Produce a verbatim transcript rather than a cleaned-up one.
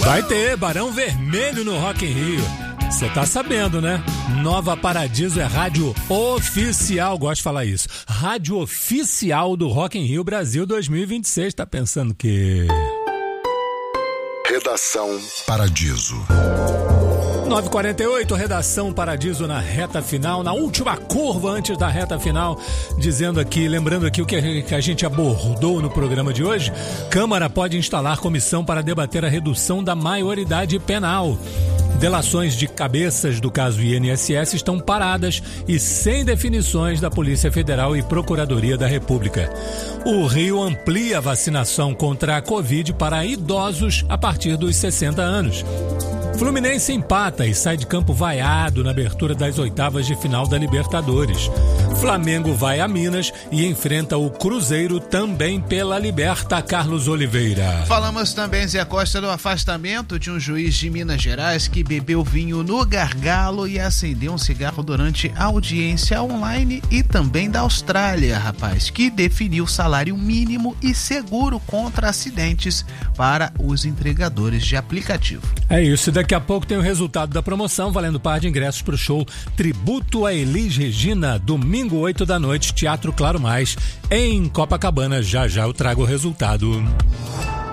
Vai ter Barão Vermelho no Rock in Rio. Você tá sabendo, né? Nova Paradiso é rádio oficial, gosto de falar isso. Rádio oficial do Rock in Rio Brasil dois mil e vinte e seis. Tá pensando que... Redação Paradiso. nove e quarenta e oito, Redação Paradiso na reta final, na última curva antes da reta final, dizendo aqui, lembrando aqui o que a gente abordou no programa de hoje. Câmara pode instalar comissão para debater a redução da maioridade penal. Delações de cabeças do caso I N S S estão paradas e sem definições da Polícia Federal e Procuradoria da República. O Rio amplia a vacinação contra a Covid para idosos a partir dos sessenta anos. Fluminense empata e sai de campo vaiado na abertura das oitavas de final da Libertadores. Flamengo vai a Minas e enfrenta o Cruzeiro também pela Liberta. Carlos Oliveira. Falamos também, Zé Costa, do afastamento de um juiz de Minas Gerais que bebeu vinho no gargalo e acendeu um cigarro durante a audiência online, e também da Austrália, rapaz, que definiu salário mínimo e seguro contra acidentes para os entregadores de aplicativo. É isso, daqui a pouco tem o resultado da promoção, valendo par de ingressos para o show Tributo a Elis Regina, domingo, oito da noite, Teatro Claro Mais, em Copacabana. Já já eu trago o resultado.